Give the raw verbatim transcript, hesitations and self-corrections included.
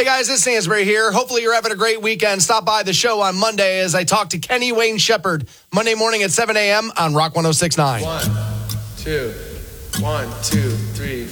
Hey guys, it's Stansbury here. Hopefully you're having a great weekend. Stop by the show on Monday as I talk to Kenny Wayne Shepherd. Monday morning at seven a.m. on Rock one oh six point nine. One, two, one, two, three.